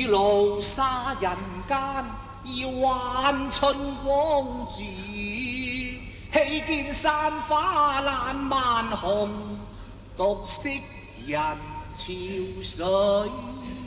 路沙人間，要還春光住。豈見山花爛漫紅，獨惜人憔悴。